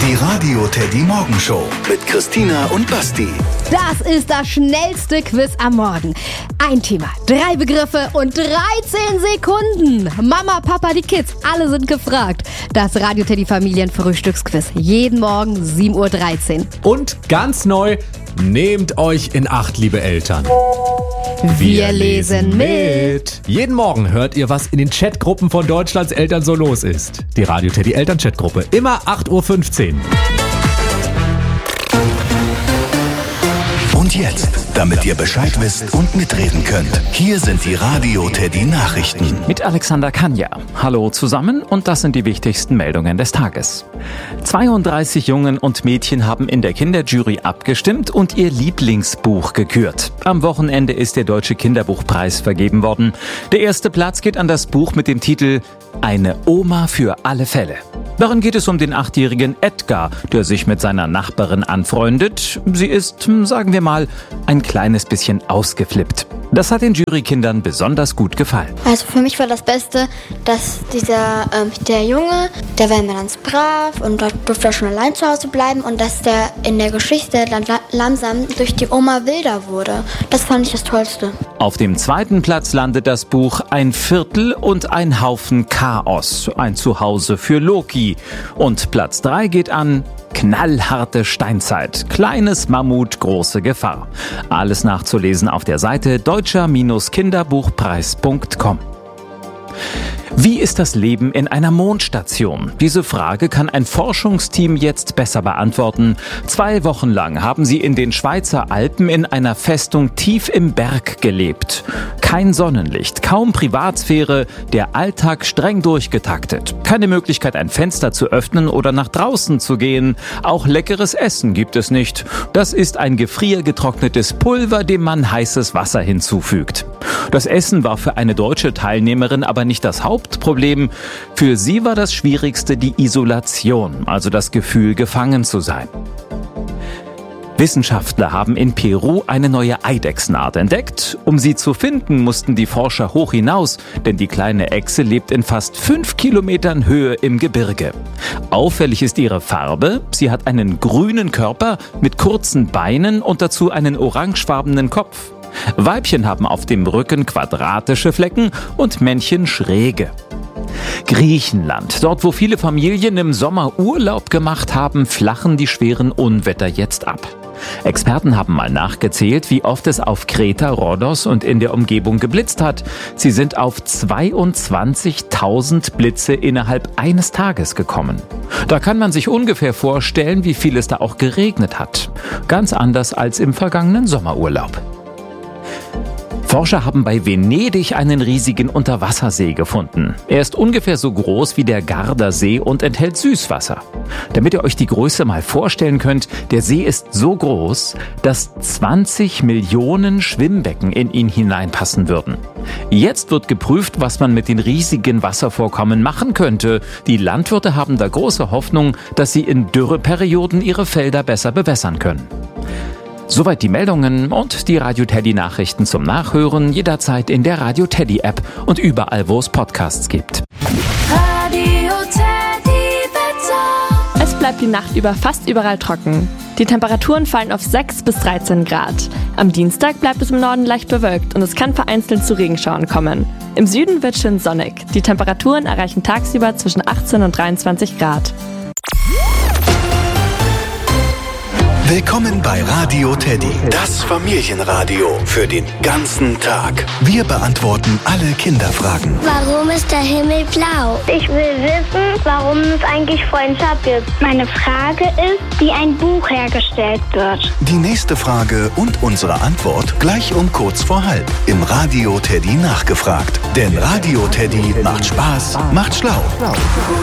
Die Radio Teddy Morgenshow mit Christina und Basti. Das ist das schnellste Quiz am Morgen. Ein Thema, 3 Begriffe und 13 Sekunden. Mama, Papa, die Kids, alle sind gefragt. Das Radio Teddy Familienfrühstücksquiz. Jeden Morgen 7:13 Uhr. Und ganz neu, nehmt euch in Acht, liebe Eltern. Wir lesen mit. Jeden Morgen hört ihr, was in den Chatgruppen von Deutschlands Eltern so los ist. Die Radio Teddy Eltern-Chatgruppe. Immer 8:15 Uhr. Und jetzt, damit ihr Bescheid wisst und mitreden könnt, hier sind die Radio Teddy Nachrichten. Mit Alexander Kanja. Hallo zusammen und das sind die wichtigsten Meldungen des Tages. 32 Jungen und Mädchen haben in der Kinderjury abgestimmt und ihr Lieblingsbuch gekürt. Am Wochenende ist der Deutsche Kinderbuchpreis vergeben worden. Der erste Platz geht an das Buch mit dem Titel Eine Oma für alle Fälle. Darin geht es um den 8-jährigen Edgar, der sich mit seiner Nachbarin anfreundet. Sie ist, sagen wir mal, ein kleines bisschen ausgeflippt. Das hat den Jurykindern besonders gut gefallen. Also für mich war das Beste, dass der Junge, der war immer ganz brav und dort durfte er schon allein zu Hause bleiben und dass der in der Geschichte dann langsam durch die Oma wilder wurde. Das fand ich das Tollste. Auf dem zweiten Platz landet das Buch Ein Viertel und ein Haufen Chaos. Ein Zuhause für Loki. Und Platz 3 geht an Knallharte Steinzeit. Kleines Mammut, große Gefahr. Alles nachzulesen auf der Seite deutscher-kinderbuchpreis.com. Wie ist das Leben in einer Mondstation? Diese Frage kann ein Forschungsteam jetzt besser beantworten. 2 Wochen lang haben sie in den Schweizer Alpen in einer Festung tief im Berg gelebt. Kein Sonnenlicht, kaum Privatsphäre, der Alltag streng durchgetaktet. Keine Möglichkeit, ein Fenster zu öffnen oder nach draußen zu gehen. Auch leckeres Essen gibt es nicht. Das ist ein gefriergetrocknetes Pulver, dem man heißes Wasser hinzufügt. Das Essen war für eine deutsche Teilnehmerin aber nicht das Hauptproblem. Für sie war das Schwierigste die Isolation, also das Gefühl, gefangen zu sein. Wissenschaftler haben in Peru eine neue Eidechsenart entdeckt. Um sie zu finden, mussten die Forscher hoch hinaus, denn die kleine Echse lebt in fast 5 Kilometern Höhe im Gebirge. Auffällig ist ihre Farbe. Sie hat einen grünen Körper mit kurzen Beinen und dazu einen orangefarbenen Kopf. Weibchen haben auf dem Rücken quadratische Flecken und Männchen schräge. Griechenland. Dort, wo viele Familien im Sommer Urlaub gemacht haben, flachen die schweren Unwetter jetzt ab. Experten haben mal nachgezählt, wie oft es auf Kreta, Rhodos und in der Umgebung geblitzt hat. Sie sind auf 22.000 Blitze innerhalb eines Tages gekommen. Da kann man sich ungefähr vorstellen, wie viel es da auch geregnet hat. Ganz anders als im vergangenen Sommerurlaub. Forscher haben bei Venedig einen riesigen Unterwassersee gefunden. Er ist ungefähr so groß wie der Gardasee und enthält Süßwasser. Damit ihr euch die Größe mal vorstellen könnt, der See ist so groß, dass 20 Millionen Schwimmbecken in ihn hineinpassen würden. Jetzt wird geprüft, was man mit den riesigen Wasservorkommen machen könnte. Die Landwirte haben da große Hoffnung, dass sie in Dürreperioden ihre Felder besser bewässern können. Soweit die Meldungen und die Radio Teddy Nachrichten zum Nachhören jederzeit in der Radio Teddy App und überall, wo es Podcasts gibt. Radio Teddy Wetter. Es bleibt die Nacht über fast überall trocken. Die Temperaturen fallen auf 6 bis 13 Grad. Am Dienstag bleibt es im Norden leicht bewölkt und es kann vereinzelt zu Regenschauern kommen. Im Süden wird schön sonnig. Die Temperaturen erreichen tagsüber zwischen 18 und 23 Grad. Willkommen bei Radio Teddy, das Familienradio für den ganzen Tag. Wir beantworten alle Kinderfragen. Warum ist der Himmel blau? Ich will wissen, warum es eigentlich Freundschaft gibt. Meine Frage ist, wie ein Buch hergestellt wird. Die nächste Frage und unsere Antwort gleich um kurz vor halb im Radio Teddy nachgefragt. Denn Radio Teddy macht Spaß, macht schlau.